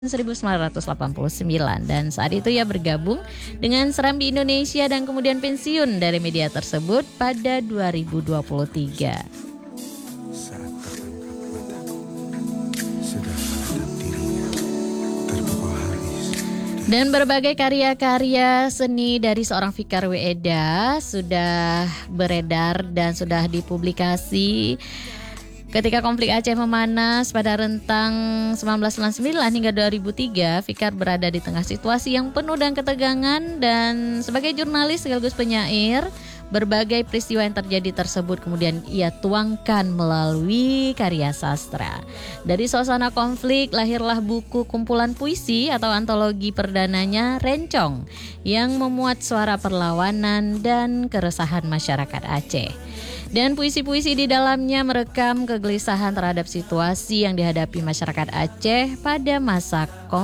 1989 dan saat itu ia bergabung dengan Serambi Indonesia dan kemudian pensiun dari media tersebut pada 2023. Saat tertangkap mataku, sudah menatap dirinya, terpukul habis. Dan berbagai karya-karya seni dari seorang Fikar Weeda sudah beredar dan sudah dipublikasi. Ketika konflik Aceh memanas pada rentang 1999 hingga 2003, Fikar berada di tengah situasi yang penuh dengan ketegangan dan sebagai jurnalis sekaligus penyair, berbagai peristiwa yang terjadi tersebut kemudian ia tuangkan melalui karya sastra. Dari suasana konflik lahirlah buku kumpulan puisi atau antologi perdananya Rencong yang memuat suara perlawanan dan keresahan masyarakat Aceh. Dan puisi-puisi di dalamnya merekam kegelisahan terhadap situasi yang dihadapi masyarakat Aceh pada masa konflik.